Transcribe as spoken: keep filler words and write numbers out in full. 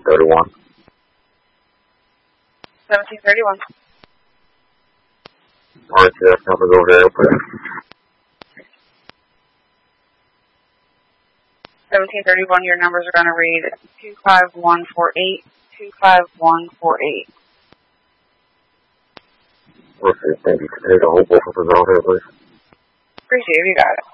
thirty-one. seventeen thirty-one. R T S numbers over there, please. seventeen thirty-one, your numbers are going to read two five one four eight, two five one four eight. Let's see, thank you. Can you take the whole both of us out here, please? Appreciate it, you got it.